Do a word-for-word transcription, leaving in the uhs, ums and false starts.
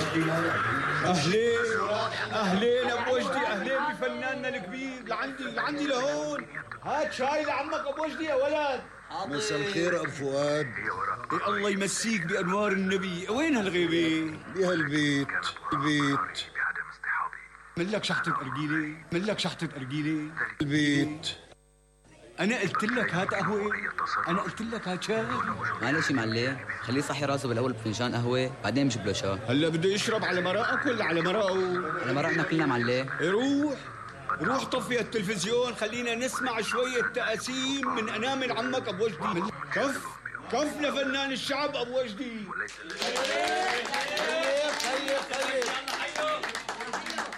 وجدي. اهلين اهلين ابو وجدي، اهلين بفناننا الكبير. لعندي لعندي لهون. هات شاي لعمك ابو وجدي يا ولد. مساء الخير ابو فؤاد. إيه الله يمسيك بانوار النبي. وين هالغيبه؟ بهالبيت البيت. ملك شحطة أرجيلة، ملك شحطة أرجيلة. البيت. أنا قلت لك هات قهوة، أنا قلت لك هات شاي. معلش يا معلم، خليه يصحي راسه بالاول بفنجان قهوه بعدين بجيب له شاي. هلا بده يشرب على مرقك ولا على مرقه؟ على مرقنا كلنا معلم. روح روح طفي التلفزيون، خلينا نسمع شوية تقاسيم من أنامل عمك أبو وجدي. كف كف لفنان الشعب أبو وجدي. خير خير خير.